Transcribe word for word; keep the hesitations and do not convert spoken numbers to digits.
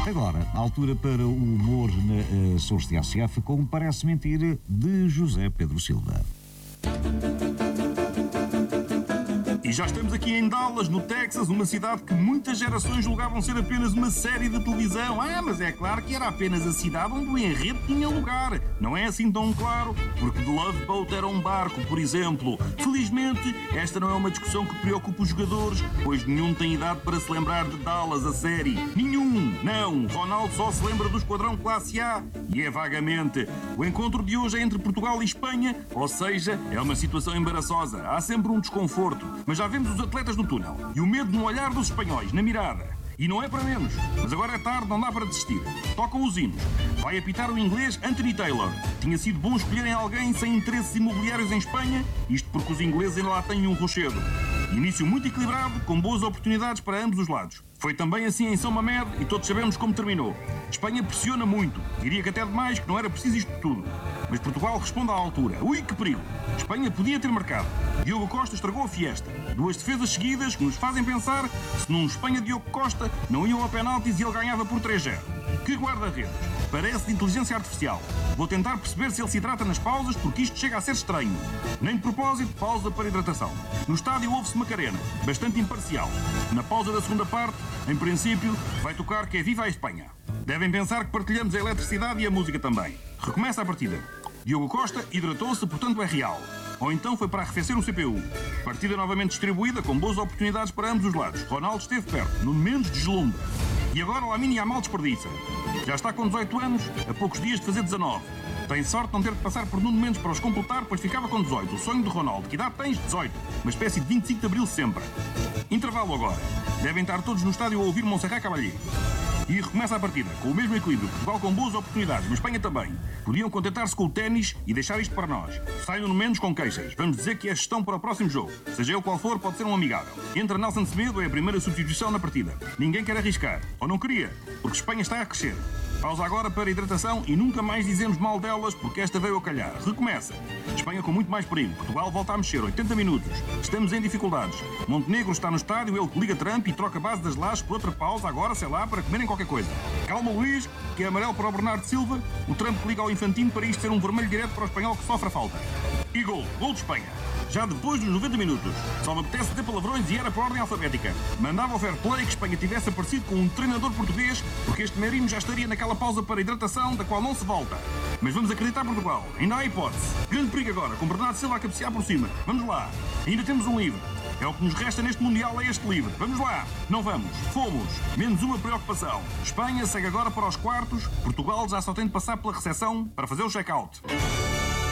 Agora, altura para o humor na uh, Sons T S F com Parece Mentira de José Pedro Silva. E já estamos aqui em Dallas, no Texas, uma cidade que muitas gerações julgavam ser apenas uma série de televisão. Ah, mas é claro que era apenas a cidade onde o enredo tinha lugar. Não é assim tão claro, porque The Love Boat era um barco, por exemplo. Felizmente, esta não é uma discussão que preocupa os jogadores, pois nenhum tem idade para se lembrar de Dallas, a série. Nenhum! Não! Ronaldo só se lembra do Esquadrão Classe A, e é vagamente. O encontro de hoje é entre Portugal e Espanha, ou seja, é uma situação embaraçosa. Há sempre um desconforto, mas já vemos os atletas no túnel e o medo no olhar dos espanhóis, na mirada. E não é para menos, mas agora é tarde, não dá para desistir. Tocam os hinos. Vai apitar o inglês Anthony Taylor. Tinha sido bom escolherem alguém sem interesses imobiliários em Espanha, isto porque os ingleses ainda lá têm um rochedo. Início muito equilibrado, com boas oportunidades para ambos os lados. Foi também assim em São Mamede e todos sabemos como terminou. Espanha pressiona muito, diria que até demais, que não era preciso isto tudo. Mas Portugal responde à altura. Ui, que perigo! Espanha podia ter marcado. Diogo Costa estragou a fiesta. Duas defesas seguidas que nos fazem pensar se num Espanha-Diogo Costa não iam a penaltis e ele ganhava por três a zero. Que guarda-redes! Parece de inteligência artificial. Vou tentar perceber se ele se hidrata nas pausas, porque isto chega a ser estranho. Nem de propósito, pausa para hidratação. No estádio ouve-se Macarena, bastante imparcial. Na pausa da segunda parte, em princípio, vai tocar que é Viva a Espanha. Devem pensar que partilhamos a eletricidade e a música também. Recomeça a partida. Diogo Costa hidratou-se, portanto é real. Ou então foi para arrefecer o C P U. Partida novamente distribuída, com boas oportunidades para ambos os lados. Ronaldo esteve perto, no menos deslumbra. E agora o Lamine Yamal desperdiça. Já está com dezoito anos, a poucos dias de fazer dezanove. Tem sorte de não ter de passar por Nuno Mendes para os completar, pois ficava com dezoito. O sonho de Ronaldo. Que idade tens? dezoito. Uma espécie de vinte e cinco de Abril sempre. Intervalo agora. Devem estar todos no estádio a ouvir Montserrat Caballé. E recomeça a partida, com o mesmo equilíbrio. Portugal com boas oportunidades, mas Espanha também. Podiam contentar-se com o ténis e deixar isto para nós. Sai no menos com queixas. Vamos dizer que é gestão para o próximo jogo. Seja ele qual for, pode ser um amigável. Entra Nelson Semedo, é a primeira substituição na partida. Ninguém quer arriscar. Ou não queria, porque Espanha está a crescer. Pausa agora para hidratação e nunca mais dizemos mal delas, porque esta veio a calhar. Recomeça. Espanha com muito mais perigo. Portugal volta a mexer. oitenta minutos. Estamos em dificuldades. Montenegro está no estádio, ele que liga Trump e troca a base das lajes por outra pausa, agora, sei lá, para comerem qualquer coisa. Calma, Luís, que é amarelo para o Bernardo Silva. O Trump que liga ao Infantino para isto ser um vermelho direto para o espanhol que sofre a falta. E gol. Gol de Espanha. Já depois dos noventa minutos. Só me apetece ter palavrões e era por ordem alfabética. Mandava o fair play que Espanha tivesse aparecido com um treinador português, porque este Merino já estaria naquela pausa para hidratação da qual não se volta. Mas vamos acreditar Portugal. Ainda há hipótese. Grande perigo agora, com Bernardo Silva a cabecear por cima. Vamos lá. Ainda temos um livre. É o que nos resta neste Mundial, é este livre. Vamos lá. Não vamos. Fomos. Menos uma preocupação. Espanha segue agora para os quartos. Portugal já só tem de passar pela recepção para fazer o check-out.